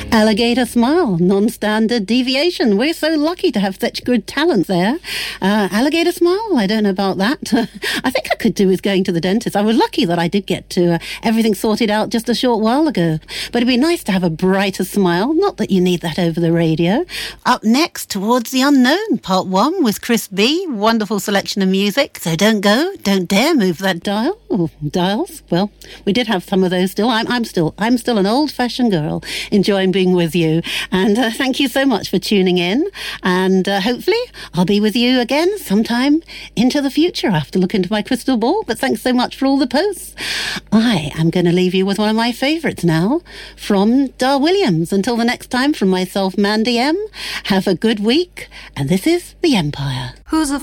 Alligator Smile, non-standard deviation. We're so lucky to have such good talent there. Alligator Smile, I don't know about that. I think I could do with going to the dentist. I was lucky that I did get to everything sorted out just a short while ago. But it'd be nice to have a brighter smile. Not that you need that over the radio. Up next, Towards the Unknown, Part 1 with Chris B. Wonderful selection of music. So don't dare move that dial. Oh, dials. Well, we did have some of those still. I'm still an old-fashioned girl enjoying being with you. And thank you so much for tuning in. And hopefully I'll be with you again sometime into the future. I have to look into my crystal ball. But thanks so much for all the posts. I am going to leave you with one of my favourites now from Dar Williams. Until the next time, from myself, Mandy M. Have a good week. And this is The Empire. Who's a